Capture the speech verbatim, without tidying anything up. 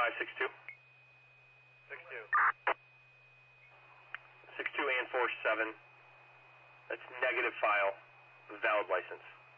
five six two. six two. six two and four seven. That's negative file, valid license.